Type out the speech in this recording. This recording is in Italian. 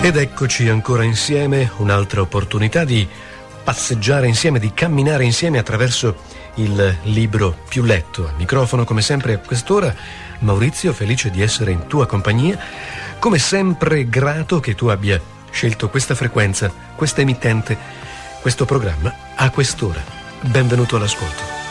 Ed eccoci ancora insieme, un'altra opportunità di passeggiare insieme, di camminare insieme attraverso il libro più letto. Al microfono, come sempre a quest'ora, Maurizio, felice di essere in tua compagnia. Come sempre grato che tu abbia scelto questa frequenza, questa emittente, questo programma a quest'ora. Benvenuto all'ascolto.